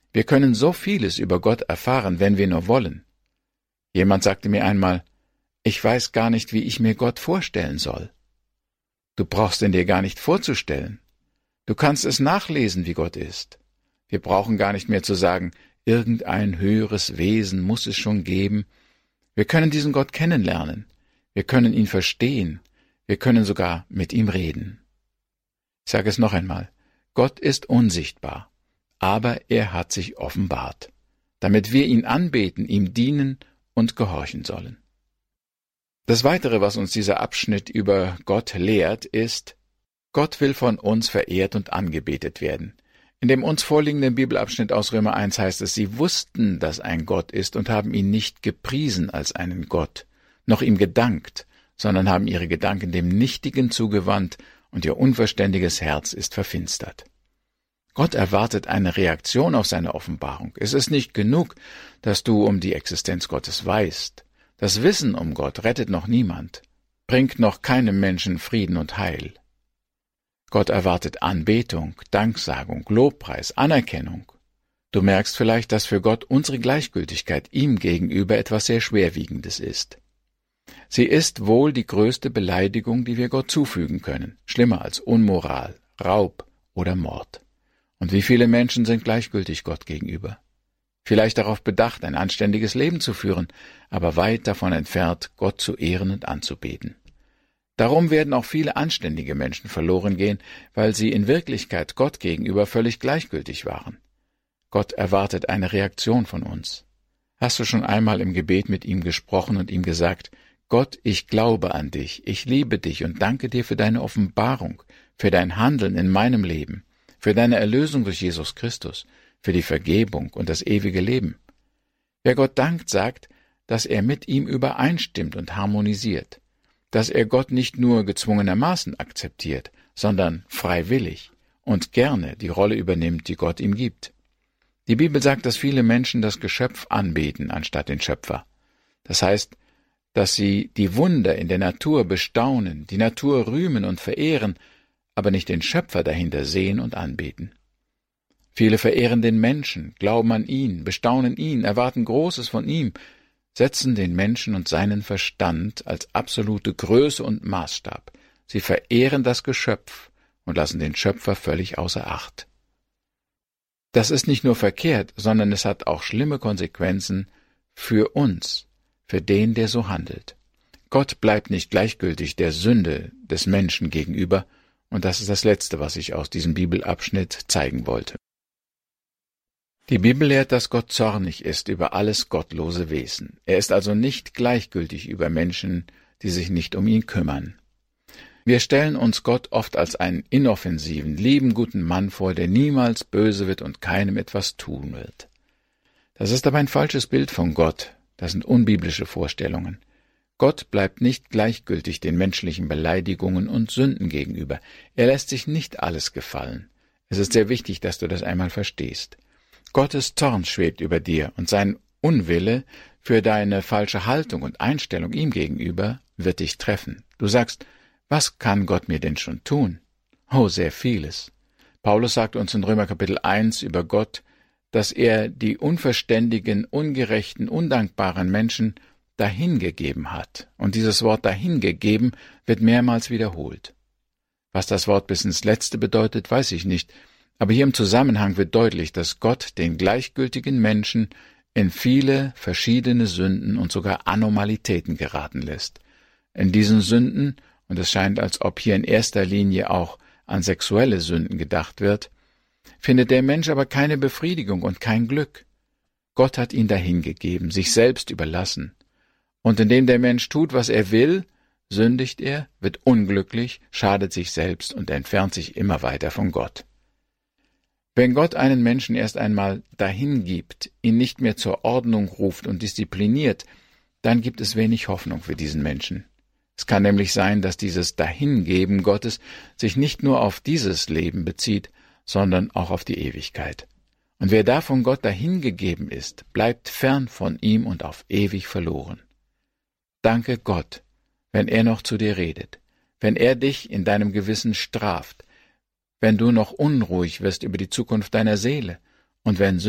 Wir können so vieles über Gott erfahren, wenn wir nur wollen. Jemand sagte mir einmal, ich weiß gar nicht, wie ich mir Gott vorstellen soll. Du brauchst ihn dir gar nicht vorzustellen. Du kannst es nachlesen, wie Gott ist. Wir brauchen gar nicht mehr zu sagen, irgendein höheres Wesen muss es schon geben. Wir können diesen Gott kennenlernen. Wir können ihn verstehen. Wir können sogar mit ihm reden. Ich sage es noch einmal. Gott ist unsichtbar, aber er hat sich offenbart, damit wir ihn anbeten, ihm dienen und gehorchen sollen. Das Weitere, was uns dieser Abschnitt über Gott lehrt, ist, Gott will von uns verehrt und angebetet werden. In dem uns vorliegenden Bibelabschnitt aus Römer 1 heißt es, sie wussten, dass ein Gott ist und haben ihn nicht gepriesen als einen Gott, noch ihm gedankt, sondern haben ihre Gedanken dem Nichtigen zugewandt und ihr unverständiges Herz ist verfinstert. Gott erwartet eine Reaktion auf seine Offenbarung. Es ist nicht genug, dass du um die Existenz Gottes weißt. Das Wissen um Gott rettet noch niemand, bringt noch keinem Menschen Frieden und Heil. Gott erwartet Anbetung, Danksagung, Lobpreis, Anerkennung. Du merkst vielleicht, dass für Gott unsere Gleichgültigkeit ihm gegenüber etwas sehr Schwerwiegendes ist. Sie ist wohl die größte Beleidigung, die wir Gott zufügen können, schlimmer als Unmoral, Raub oder Mord. Und wie viele Menschen sind gleichgültig Gott gegenüber? Vielleicht darauf bedacht, ein anständiges Leben zu führen, aber weit davon entfernt, Gott zu ehren und anzubeten. Darum werden auch viele anständige Menschen verloren gehen, weil sie in Wirklichkeit Gott gegenüber völlig gleichgültig waren. Gott erwartet eine Reaktion von uns. Hast du schon einmal im Gebet mit ihm gesprochen und ihm gesagt, Gott, ich glaube an dich, ich liebe dich und danke dir für deine Offenbarung, für dein Handeln in meinem Leben, für deine Erlösung durch Jesus Christus, für die Vergebung und das ewige Leben. Wer Gott dankt, sagt, dass er mit ihm übereinstimmt und harmonisiert, dass er Gott nicht nur gezwungenermaßen akzeptiert, sondern freiwillig und gerne die Rolle übernimmt, die Gott ihm gibt. Die Bibel sagt, dass viele Menschen das Geschöpf anbeten, anstatt den Schöpfer. Das heißt, dass sie die Wunder in der Natur bestaunen, die Natur rühmen und verehren, aber nicht den Schöpfer dahinter sehen und anbeten. Viele verehren den Menschen, glauben an ihn, bestaunen ihn, erwarten Großes von ihm, setzen den Menschen und seinen Verstand als absolute Größe und Maßstab. Sie verehren das Geschöpf und lassen den Schöpfer völlig außer Acht. Das ist nicht nur verkehrt, sondern es hat auch schlimme Konsequenzen für uns, für den, der so handelt. Gott bleibt nicht gleichgültig der Sünde des Menschen gegenüber, und das ist das Letzte, was ich aus diesem Bibelabschnitt zeigen wollte. Die Bibel lehrt, dass Gott zornig ist über alles gottlose Wesen. Er ist also nicht gleichgültig über Menschen, die sich nicht um ihn kümmern. Wir stellen uns Gott oft als einen inoffensiven, lieben, guten Mann vor, der niemals böse wird und keinem etwas tun wird. Das ist aber ein falsches Bild von Gott. Das sind unbiblische Vorstellungen. Gott bleibt nicht gleichgültig den menschlichen Beleidigungen und Sünden gegenüber. Er lässt sich nicht alles gefallen. Es ist sehr wichtig, dass du das einmal verstehst. Gottes Zorn schwebt über dir und sein Unwille für deine falsche Haltung und Einstellung ihm gegenüber wird dich treffen. Du sagst, was kann Gott mir denn schon tun? Oh, sehr vieles. Paulus sagt uns in Römer Kapitel 1 über Gott, dass er die unverständigen, ungerechten, undankbaren Menschen dahingegeben hat. Und dieses Wort dahingegeben wird mehrmals wiederholt. Was das Wort bis ins Letzte bedeutet, weiß ich nicht. Aber hier im Zusammenhang wird deutlich, dass Gott den gleichgültigen Menschen in viele verschiedene Sünden und sogar Anormalitäten geraten lässt. In diesen Sünden, und es scheint, als ob hier in erster Linie auch an sexuelle Sünden gedacht wird, findet der Mensch aber keine Befriedigung und kein Glück. Gott hat ihn dahingegeben, sich selbst überlassen. Und indem der Mensch tut, was er will, sündigt er, wird unglücklich, schadet sich selbst und entfernt sich immer weiter von Gott. Wenn Gott einen Menschen erst einmal dahingibt, ihn nicht mehr zur Ordnung ruft und diszipliniert, dann gibt es wenig Hoffnung für diesen Menschen. Es kann nämlich sein, dass dieses Dahingeben Gottes sich nicht nur auf dieses Leben bezieht, sondern auch auf die Ewigkeit. Und wer da von Gott dahingegeben ist, bleibt fern von ihm und auf ewig verloren. Danke Gott, wenn er noch zu dir redet, wenn er dich in deinem Gewissen straft, wenn du noch unruhig wirst über die Zukunft deiner Seele und wenn